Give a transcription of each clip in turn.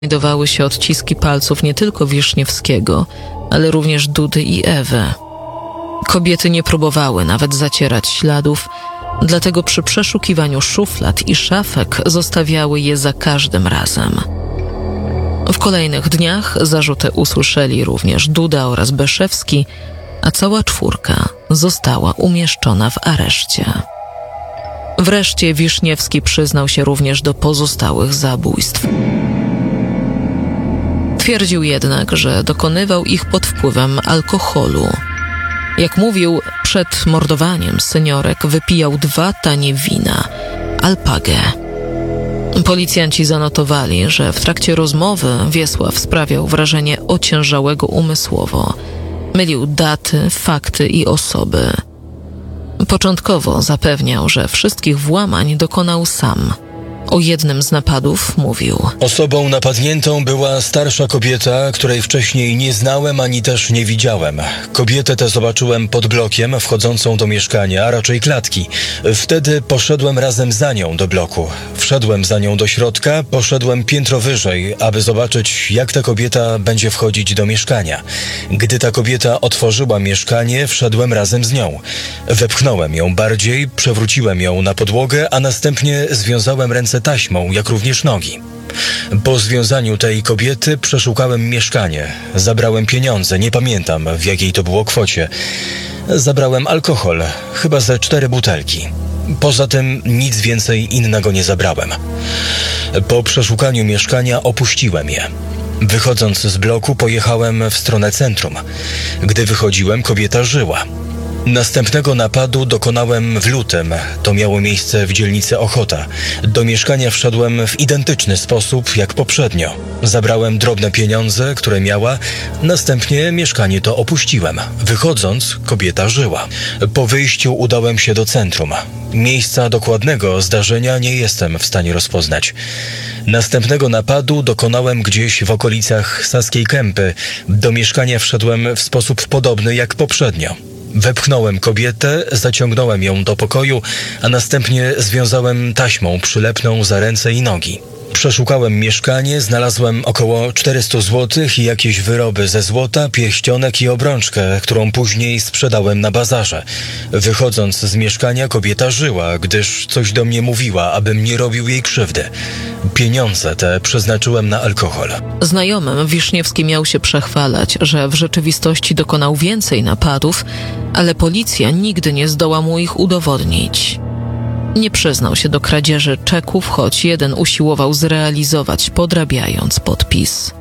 znajdowały się odciski palców nie tylko Wiszniewskiego, ale również Dudy i Ewy. Kobiety nie próbowały nawet zacierać śladów, dlatego przy przeszukiwaniu szuflad i szafek zostawiały je za każdym razem. W kolejnych dniach zarzuty usłyszeli również Duda oraz Beszewski, a cała czwórka została umieszczona w areszcie. Wreszcie Wiszniewski przyznał się również do pozostałych zabójstw. Twierdził jednak, że dokonywał ich pod wpływem alkoholu. Jak mówił, przed mordowaniem seniorek wypijał 2 tanie wina, Alpagę. Policjanci zanotowali, że w trakcie rozmowy Wiesław sprawiał wrażenie ociężałego umysłowo. Mylił daty, fakty i osoby. Początkowo zapewniał, że wszystkich włamań dokonał sam. O jednym z napadów mówił: Osobą napadniętą była starsza kobieta, której wcześniej nie znałem ani też nie widziałem. Kobietę tę zobaczyłem pod blokiem wchodzącą do mieszkania, a raczej klatki. Wtedy poszedłem razem za nią do bloku. Wszedłem za nią do środka, poszedłem piętro wyżej, aby zobaczyć, jak ta kobieta będzie wchodzić do mieszkania. Gdy ta kobieta otworzyła mieszkanie, wszedłem razem z nią. Wepchnąłem ją bardziej, przewróciłem ją na podłogę, a następnie związałem ręce taśmą, jak również nogi. Po związaniu tej kobiety przeszukałem mieszkanie. Zabrałem pieniądze, nie pamiętam, w jakiej to było kwocie. Zabrałem alkohol, chyba ze 4 butelki. Poza tym nic więcej innego nie zabrałem. Po przeszukaniu mieszkania opuściłem je. Wychodząc z bloku, pojechałem w stronę centrum. Gdy wychodziłem, kobieta żyła. Następnego napadu dokonałem w lutym. To miało miejsce w dzielnicy Ochota. Do mieszkania wszedłem w identyczny sposób jak poprzednio. Zabrałem drobne pieniądze, które miała. Następnie mieszkanie to opuściłem. Wychodząc, kobieta żyła. Po wyjściu udałem się do centrum. Miejsca dokładnego zdarzenia nie jestem w stanie rozpoznać. Następnego napadu dokonałem gdzieś w okolicach Saskiej Kępy. Do mieszkania wszedłem w sposób podobny jak poprzednio. Wepchnąłem kobietę, zaciągnąłem ją do pokoju, a następnie związałem taśmą przylepną za ręce i nogi. Przeszukałem mieszkanie, znalazłem około 400 zł i jakieś wyroby ze złota, pierścionek i obrączkę, którą później sprzedałem na bazarze. Wychodząc z mieszkania, kobieta żyła, gdyż coś do mnie mówiła, abym nie robił jej krzywdy. Pieniądze te przeznaczyłem na alkohol. Znajomym Wiszniewski miał się przechwalać, że w rzeczywistości dokonał więcej napadów, ale policja nigdy nie zdoła mu ich udowodnić. Nie przyznał się do kradzieży czeków, choć jeden usiłował zrealizować, podrabiając podpis.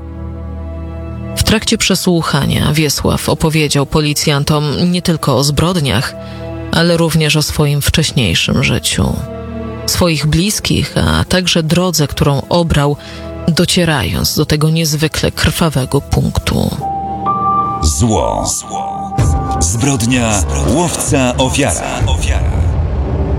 W trakcie przesłuchania Wiesław opowiedział policjantom nie tylko o zbrodniach, ale również o swoim wcześniejszym życiu. Swoich bliskich, a także drodze, którą obrał, docierając do tego niezwykle krwawego punktu. Zło. Zbrodnia, łowca, ofiara.